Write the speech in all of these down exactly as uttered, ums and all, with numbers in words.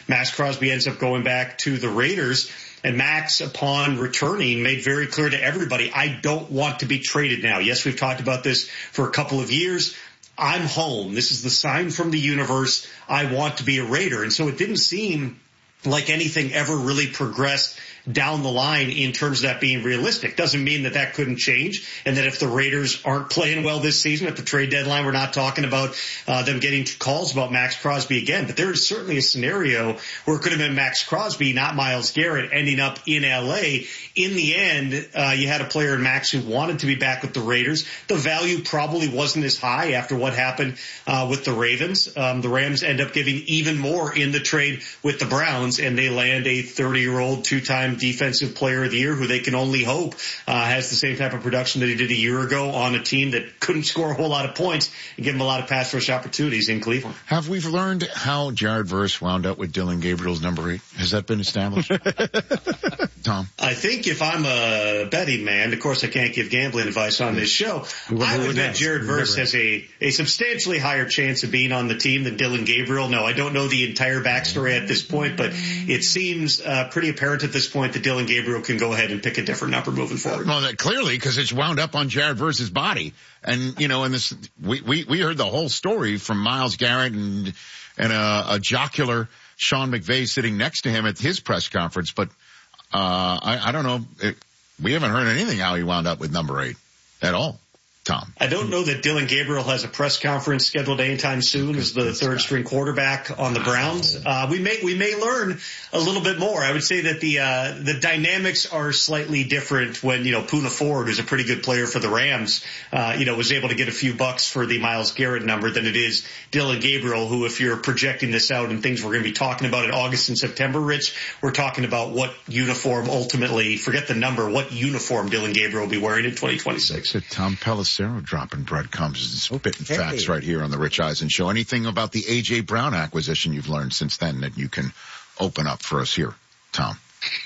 Max Crosby ends up going back to the Raiders. And Max, upon returning, made very clear to everybody, I don't want to be traded now. Yes, we've talked about this for a couple of years. I'm home. This is the sign from the universe. I want to be a Raider. And so it didn't seem like anything ever really progressed down the line in terms of that being realistic. Doesn't mean that that couldn't change, and that if the Raiders aren't playing well this season at the trade deadline, we're not talking about uh, them getting calls about Max Crosby again. But there is certainly a scenario where it could have been Max Crosby, not Myles Garrett, ending up in L A. In the end, uh, you had a player in Max who wanted to be back with the Raiders. The value probably wasn't as high after what happened uh, with the Ravens. Um, the Rams end up giving even more in the trade with the Browns, and they land a thirty-year-old two-time defensive player of the year who they can only hope uh, has the same type of production that he did a year ago on a team that couldn't score a whole lot of points and give him a lot of pass rush opportunities in Cleveland. Have we learned how Jared Verse wound up with Dillon Gabriel's number eight? Has that been established? Tom? I think if I'm a betting man, of course I can't give gambling advice on this show, who, I would bet Jared Verse has a, a substantially higher chance of being on the team than Dillon Gabriel. No, I don't know the entire backstory at this point, but it seems uh, pretty apparent at this point that Dillon Gabriel can go ahead and pick a different number moving forward. Well, that clearly, because it's wound up on Jared Verse's body. And, you know, and this, we, we, we heard the whole story from Myles Garrett and, and a, a jocular Sean McVay sitting next to him at his press conference. But, uh, I, I don't know. It, we haven't heard anything how he wound up with number eight at all. Tom? I don't know that Dillon Gabriel has a press conference scheduled anytime soon as the third string quarterback on the Browns. Uh, we may, we may learn a little bit more. I would say that the, uh, the dynamics are slightly different when, you know, Poona Ford, who's a pretty good player for the Rams, uh, you know, was able to get a few bucks for the Myles Garrett number than it is Dillon Gabriel, who, if you're projecting this out and things we're going to be talking about in August and September, Rich, we're talking about what uniform ultimately, forget the number, what uniform Dillon Gabriel will be wearing in twenty twenty-six. Tom Pelissero dropping breadcrumbs and spitting hey. facts right here on the Rich Eisen Show. Anything about the A J. Brown acquisition you've learned since then that you can open up for us here, Tom?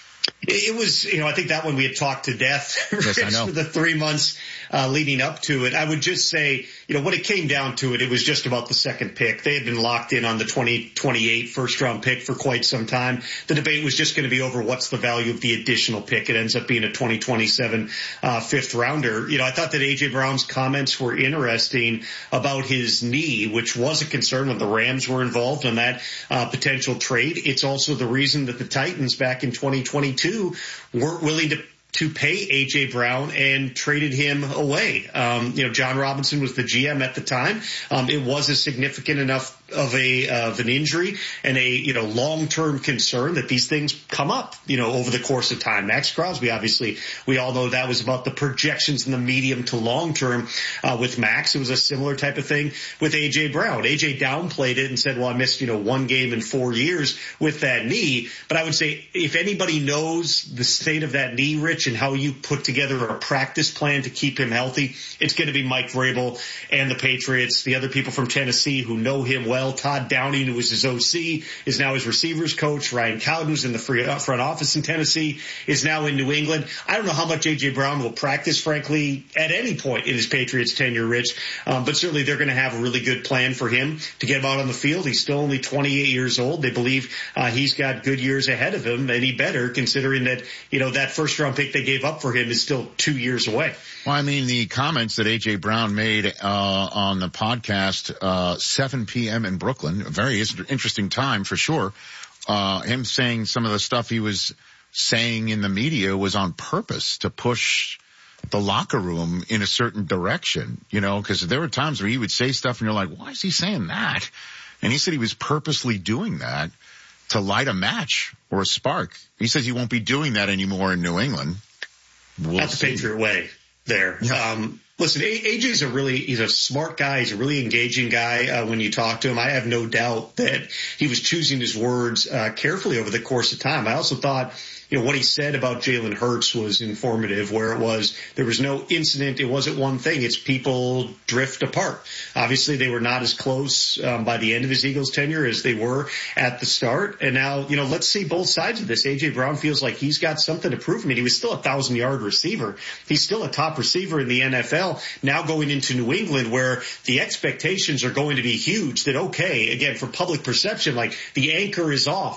It was, you know, I think that one we had talked to death yes, I know. for the three months uh, leading up to it. I would just say, you know, when it came down to it, it was just about the second pick. They had been locked in on the twenty twenty-eight first round pick for quite some time. The debate was just going to be over what's the value of the additional pick. It ends up being a twenty twenty-seven uh, fifth rounder. You know, I thought that A J. Brown's comments were interesting about his knee, which was a concern when the Rams were involved in that uh, potential trade. It's also the reason that the Titans back in twenty twenty-two weren't willing to to pay A J. Brown and traded him away. Um, you know, John Robinson was the G M at the time. Um, it was a significant enough of a, uh, of an injury and a, you know, long-term concern that these things come up, you know, over the course of time. Max Crosby, obviously, we all know that was about the projections in the medium to long term, uh, with Max. It was a similar type of thing with A J. Brown. A J downplayed it and said, well, I missed, you know, one game in four years with that knee. But I would say if anybody knows the state of that knee, Rich, and how you put together a practice plan to keep him healthy, it's going to be Mike Vrabel and the Patriots. The other people from Tennessee who know him well, Todd Downing, who was his O C, is now his receivers coach. Ryan Cowden, who's in the front office in Tennessee, is now in New England. I don't know how much A J. Brown will practice, frankly, at any point in his Patriots tenure, Rich, um, but certainly they're going to have a really good plan for him to get him out on the field. He's still only twenty-eight years old. They believe uh, he's got good years ahead of him, and he better, considering that, you know, that first round pick they gave up for him is still two years away. Well, I mean, the comments that A J. Brown made uh on the podcast, uh seven p.m. in Brooklyn, a very interesting time for sure. Uh him saying some of the stuff he was saying in the media was on purpose to push the locker room in a certain direction, you know, because there were times where he would say stuff and you're like, why is he saying that? And he said he was purposely doing that to light a match or a spark. He says he won't be doing that anymore in New England. We'll That's the Patriot way there. Yeah. Um, listen, A J's a really, he's a smart guy. He's a really engaging guy uh, when you talk to him. I have no doubt that he was choosing his words uh, carefully over the course of time. I also thought, you know, what he said about Jalen Hurts was informative, where it was, there was no incident. It wasn't one thing. It's people drift apart. Obviously, they were not as close um, by the end of his Eagles tenure as they were at the start. And now, you know, let's see both sides of this. A J. Brown feels like he's got something to prove. I mean, he was still a thousand yard receiver. He's still a top receiver in the N F L. Now going into New England, where the expectations are going to be huge, that, okay, again, for public perception, like the anchor is off.